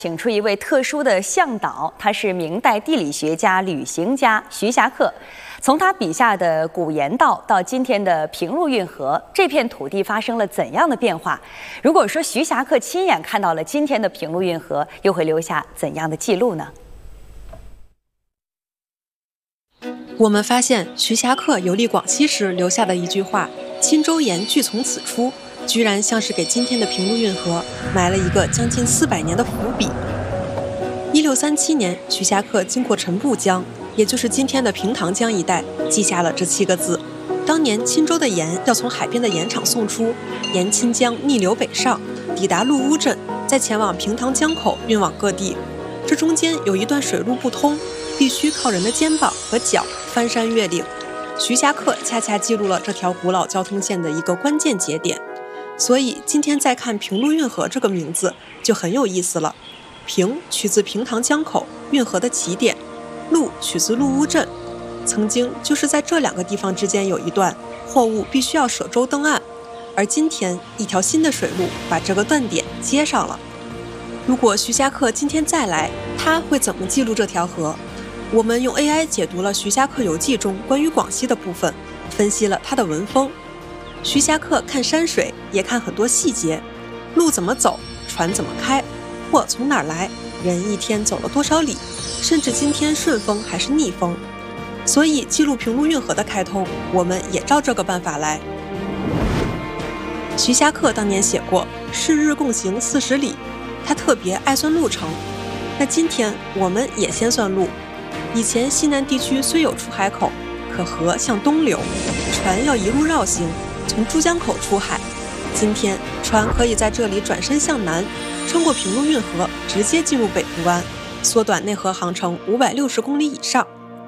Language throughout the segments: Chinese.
请出一位特殊的向导，他是明代地理学家、旅行家徐霞客。从他笔下的古盐道到今天的平陆运河，这片土地发生了怎样的变化？如果说徐霞客亲眼看到了今天的平陆运河，又会留下怎样的记录呢？ 我们发现徐霞客游历广西时留下的一句话“钦州盐俱从此出”，居然像是给今天的平陆运河埋了一个将近400年的伏笔。1637年，徐霞客经过陈埠江，也就是今天的平塘江一带，记下了这7个字。当年钦州的盐要从海边的盐场送出，沿钦江逆流北上，抵达陆乌镇，再前往平塘江口运往各地。这中间有一段水路不通，必须靠人的肩膀和脚翻山越岭。徐霞客恰恰记录了这条古老交通线的一个关键节点。所以今天再看平陆运河这个名字就很有意思了。平取自平塘江口，运河的起点；陆取自陆乌镇。曾经就是在这2个地方之间有一段货物必须要舍舟登岸，而今天一条新的水路把这个断点接上了。如果徐霞客今天再来，他会怎么记录这条河？我们用 AI 解读了徐霞客游记中关于广西的部分，分析了他的文风。徐霞客看山水，也看很多细节，路怎么走，船怎么开，货从哪儿来，人一天走了多少里，甚至今天顺风还是逆风。所以记录平陆运河的开通，我们也照这个办法来。徐霞客当年写过“日共行40里”，他特别爱算路程。那今天我们也先算路。以前西南地区虽有出海口，可河向东流，船要一路绕行，从珠江口出海。今天船可以在这里转身向南，穿过平陆运河，直接进入北部湾，缩短内河航程560公里以上。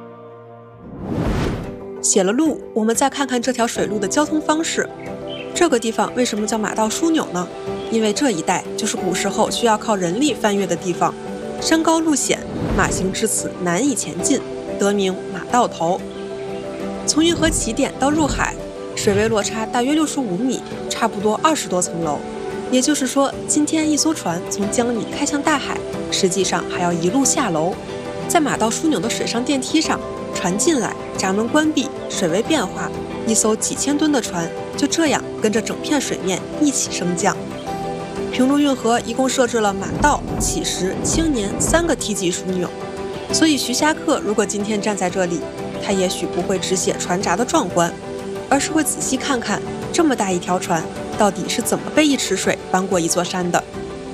写了路，我们再看看这条水路的交通方式。这个地方为什么叫马道枢纽呢？因为这一带就是古时候需要靠人力翻越的地方，山高路险，马行至此难以前进，得名马道头。从运河起点到入海，水位落差大约65米，差不多20多层楼。也就是说，今天一艘船从江里开向大海，实际上还要一路下楼。在马道枢纽的水上电梯上，船进来，闸门关闭，水位变化，一艘几千吨的船就这样跟着整片水面一起升降。平陆运河一共设置了马道、乞石、青年3个梯级枢纽，所以徐霞客如果今天站在这里，他也许不会只写船闸的壮观，而是会仔细看看这么大一条船到底是怎么被一池水搬过一座山的。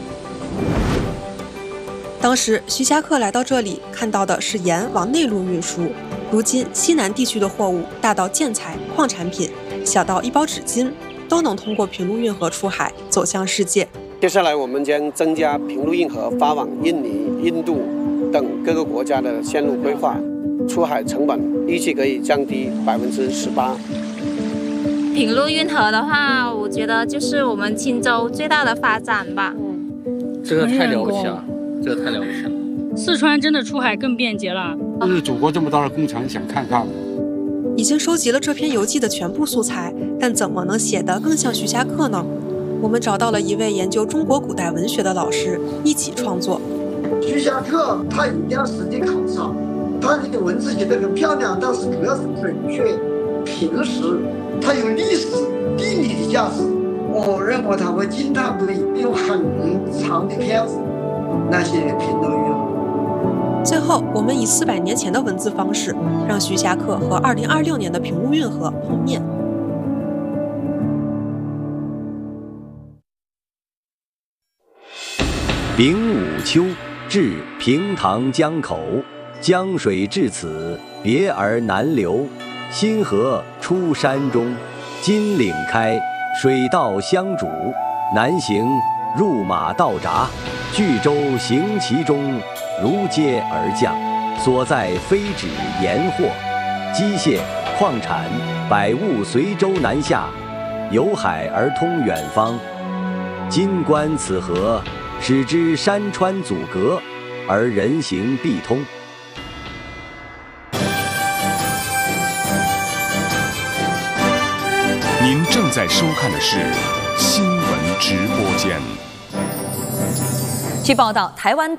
当时徐霞客来到这里，看到的是盐往内陆运输。如今西南地区的货物，大到建材、矿产品，小到一包纸巾，都能通过平陆运河出海，走向世界。 接下来我们将增加平陆运河发往印尼、印度等各个国家的线路规划，出海成本预计可以降低18%。 平陆运河的话，我觉得就是我们钦州最大的发展吧。 这个太了不起了，这个太了不起了。 四川真的出海更便捷了。 就是祖国这么大的工程，想看看。 已经收集了这篇游记的全部素材，但怎么能写得更像徐霞客呢？我们找到了一位研究中国古代文学的老师，一起创作。 徐霞客他一定要实地考察，他的文字写得很漂亮，但是主要是准确、平实，它有历史、地理的价值。我认为他会惊叹不已，用很长的篇幅那些平陆运河。 最后，我们以400年前的文字方式，让徐霞客和2026年的平陆运河碰面。 丙午秋，至平塘江口，江水至此，别而南流。新河出山中，金岭开，水道相阻，南行入马道闸，巨舟行其中，如街而降，所在非止盐货，机械、矿产、百物随舟南下，由海而通远方。今观此河，使之山川阻隔，而人行必通。 您正在收看的是新闻直播间。 据报道，台湾